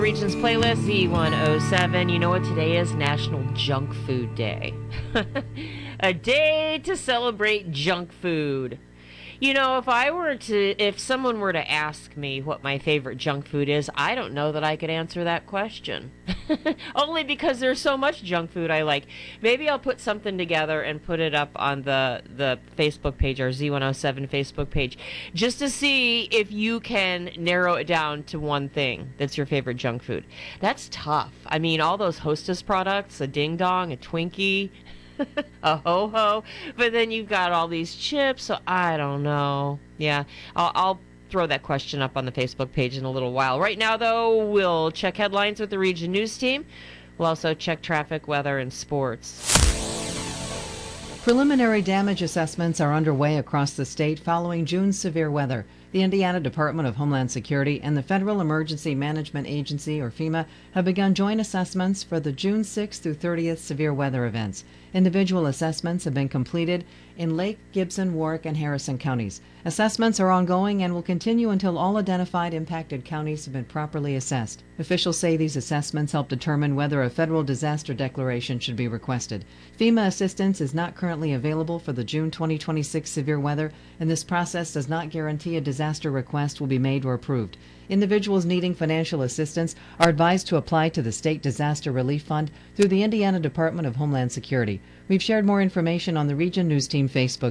Regions playlist Z107. You know what today is? National Junk Food Day. A day to celebrate junk food. You know, if someone were to ask me what my favorite junk food is, I don't know that I could answer that question. Only because there's so much junk food I like. Maybe I'll put something together and put it up on the Facebook page, our Z107 Facebook page, just to see if you can narrow it down to one thing that's your favorite junk food. That's tough. I mean, all those Hostess products, a Ding Dong, a Twinkie, a Ho-Ho, but then you've got all these chips, so I don't know. Yeah, I'll throw that question up on the Facebook page in a little while. Right now, though, we'll check headlines with the Region News team. We'll also check traffic, weather, and sports. Preliminary damage assessments are underway across the state following June's severe weather. The Indiana Department of Homeland Security and the Federal Emergency Management Agency, or FEMA, have begun joint assessments for the June 6th through 30th severe weather events. Individual assessments have been completed in Lake, Gibson, Warwick, and Harrison counties. Assessments are ongoing and will continue until all identified impacted counties have been properly assessed. Officials say these assessments help determine whether a federal disaster declaration should be requested. FEMA assistance is not currently available for the June 2026 severe weather, and this process does not guarantee a disaster request will be made or approved. Individuals needing financial assistance are advised to apply to the State Disaster Relief Fund through the Indiana Department of Homeland Security. We've shared more information on the Region News Team Facebook